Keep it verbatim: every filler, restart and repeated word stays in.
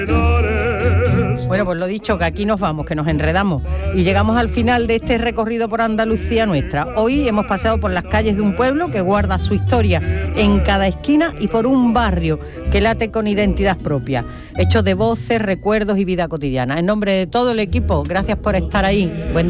Bueno, pues lo dicho, que aquí nos vamos, que nos enredamos y llegamos al final de este recorrido por Andalucía nuestra. Hoy hemos pasado por las calles de un pueblo que guarda su historia en cada esquina y por un barrio que late con identidad propia, hecho de voces, recuerdos y vida cotidiana. En nombre de todo el equipo, gracias por estar ahí. Buen